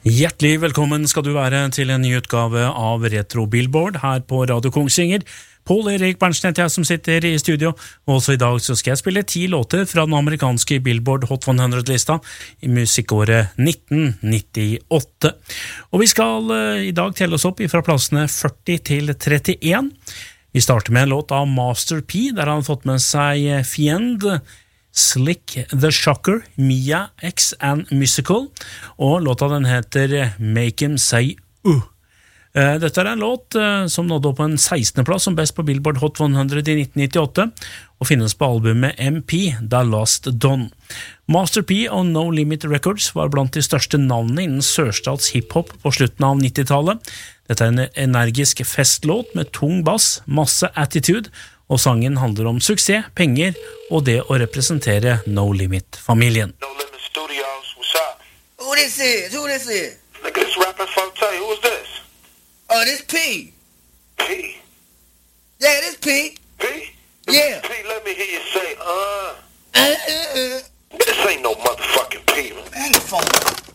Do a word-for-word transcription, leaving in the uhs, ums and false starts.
Hjertelig velkommen skal du være til en ny utgave av Retro Billboard her på Radio Kongsvinger. Paul Erik Berntsen heter jeg som sitter i studio, og også i dag så skal jeg spille ti låter fra den amerikanske Billboard Hot hundre-lista i musikkåret nitten nittiåtte. Og vi skal uh, i dag telle oss opp fra plassene førti til trettien. Vi starter med en låt av Master P, der han har fått med seg Fiend, Slick the Shocker, Mia X and Musical, og låta den heter Make Him Say Uh. Dette er en låt som nådde opp på en sekstende plass som best på Billboard Hot hundre i nitten nittiåtte, og finnes på albumet M P, The Last Don. Master P og No Limit Records var blant de største navnene innen sørstats hiphop på slutten av nittitallet. Dette er en energisk festlåt med tung bass, masse attitude, og sangen handler om suksess, penger og det å representere No Limit-familien. No Limit Studios, what's up? Who this is? Who this is? Nigga, this rapping Forte, who is this? Oh, this P. P? Yeah, this P. P? Yeah. P, let me hear you say, uh. Uh, uh, uh. This ain't no motherfucking P, man. Man, the phone.